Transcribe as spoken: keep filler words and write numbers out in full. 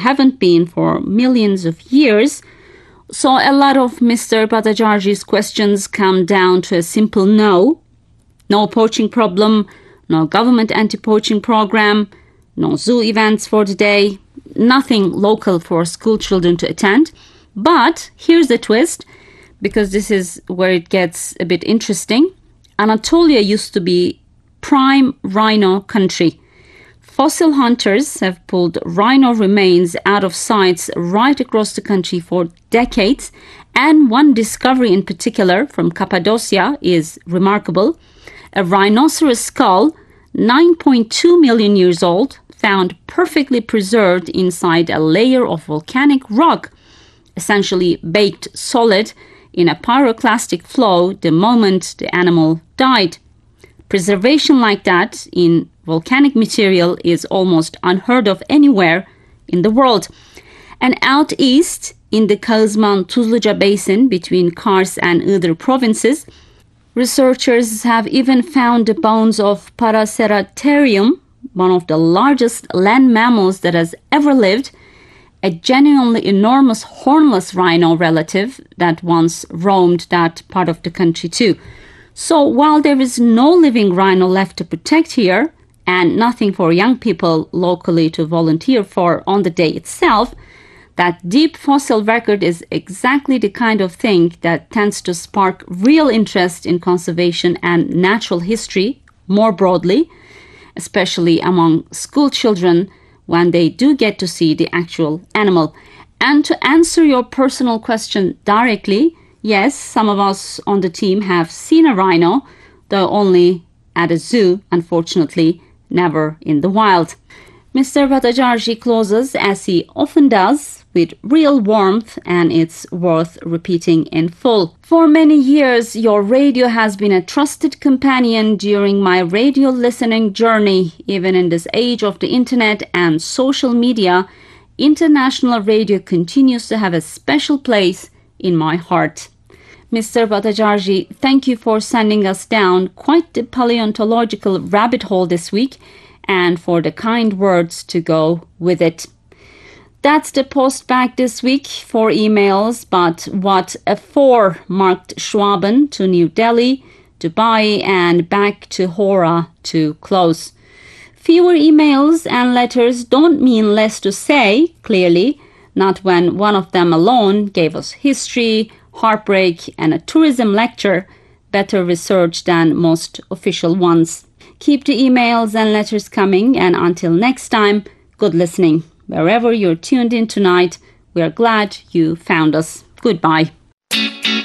haven't been for millions of years. So a lot of Mister Bhattacharjie's questions come down to a simple no. No poaching problem, no government anti-poaching program, no zoo events for the day, nothing local for school children to attend. But here's the twist, because this is where it gets a bit interesting. Anatolia used to be prime rhino country. Fossil hunters have pulled rhino remains out of sites right across the country for decades, and one discovery in particular from Cappadocia is remarkable. A rhinoceros skull, nine point two million years old, found perfectly preserved inside a layer of volcanic rock, essentially baked solid in a pyroclastic flow the moment the animal died. Preservation like that in volcanic material is almost unheard of anywhere in the world. And out east, in the Kağızman-Tuzluca basin between Kars and Iğdır provinces, researchers have even found the bones of Paraceratherium, one of the largest land mammals that has ever lived, a genuinely enormous hornless rhino relative that once roamed that part of the country too. So while there is no living rhino left to protect here, and nothing for young people locally to volunteer for on the day itself, that deep fossil record is exactly the kind of thing that tends to spark real interest in conservation and natural history more broadly, especially among school children when they do get to see the actual animal. And to answer your personal question directly, yes, some of us on the team have seen a rhino, though only at a zoo, unfortunately, never in the wild. Mister Bhattacharjie closes, as he often does, with real warmth, and it's worth repeating in full. For many years, your radio has been a trusted companion during my radio listening journey. Even in this age of the internet and social media, international radio continues to have a special place in my heart. Mister Bhattacharjie, thank you for sending us down quite the paleontological rabbit hole this week, and for the kind words to go with it. That's the post bag this week for emails, but what a four marked Schwaben to New Delhi, Dubai, and back to Hora to close. Fewer emails and letters don't mean less to say, clearly, not when one of them alone gave us history, heartbreak, and a tourism lecture, better researched than most official ones. Keep the emails and letters coming, and until next time, good listening. Wherever you're tuned in tonight, we are glad you found us. Goodbye.